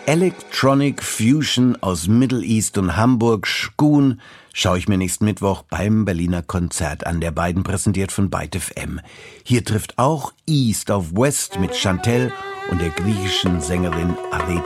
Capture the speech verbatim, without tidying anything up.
Electronic Fusion aus Middle East und Hamburg, Schkuhn, schaue ich mir nächsten Mittwoch beim Berliner Konzert an, der beiden präsentiert von Byte F M. Hier trifft auch East auf West mit Chantelle und der griechischen Sängerin Aretha